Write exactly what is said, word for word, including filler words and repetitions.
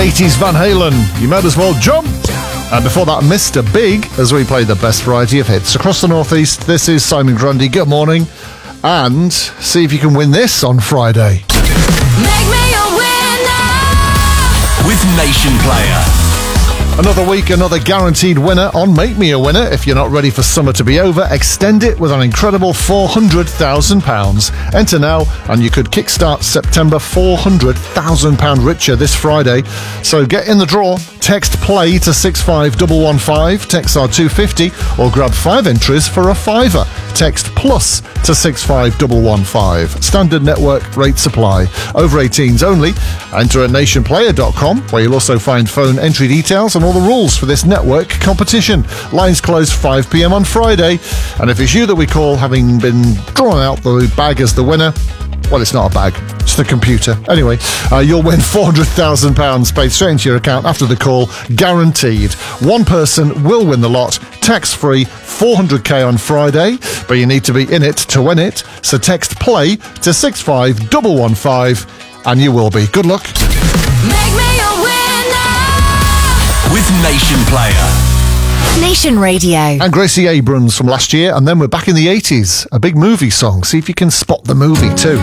eighties Van Halen, you might as well jump. And before that, Mister Big, as we play the best variety of hits across the Northeast. This is Simon Grundy. Good morning. And see if you can win this on Friday. Make me a winner with Nation Player. Another week, another guaranteed winner on Make Me a Winner. If you're not ready for summer to be over, extend it with an incredible four hundred thousand pounds. Enter now and you could kickstart September four hundred thousand pounds richer this Friday. So get in the draw. Text PLAY to six five one one five. Texts are two pounds fifty or grab five entries for a fiver. Text PLUS to six five one one five. Standard network rates apply. Over eighteens only. Enter at nation player dot com, where you'll also find phone entry details and all the rules for this network competition. Lines close five p.m. on Friday. And if it's you that we call, having been drawn out the bag as the winner, well, it's not a bag, it's the computer. Anyway, uh, you'll win four hundred thousand pounds paid straight into your account after the call, guaranteed. One person will win the lot, tax-free, four hundred k on Friday, but you need to be in it to win it. So text PLAY to six five one one five and you will be. Good luck. Make me a winner with Nation Player. Nation Radio. And Gracie Abrams from last year, and then we're back in the eighties. A big movie song. See if you can spot the movie too.